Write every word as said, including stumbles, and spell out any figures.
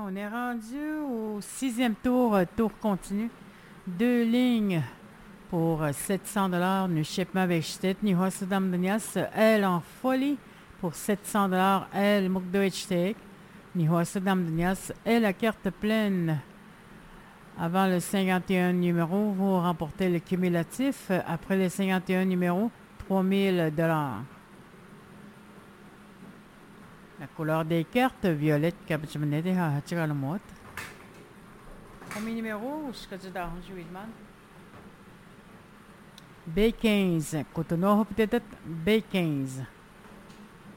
on est rendu au sixième tour, euh, tour continu. Deux lignes pour euh, sept cents dollars. Nu shipment bestätigt. Ni Hossedam Danias, elle en folie pour sept cents dollars. Elle Mukdoichtek. Ni Hossedam Danias, elle la carte pleine. Avant le cinquante et un numéro, vous remportez le cumulatif. Après les cinquante et un numéros, trois mille dollars. La couleur des cartes, violette, capitulette et hachiralamot. Combien de numéros? Je suis dans le B quinze. Cotonou, peut-être B quinze.